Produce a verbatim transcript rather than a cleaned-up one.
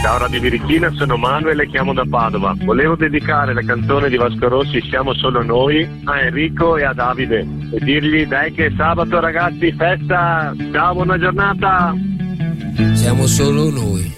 Ciao Radio Birichina, sono Manuel e chiamo da Padova. Volevo dedicare la canzone di Vasco Rossi Siamo solo noi a Enrico e a Davide e dirgli dai che è sabato ragazzi, festa, ciao, buona giornata. Siamo solo noi.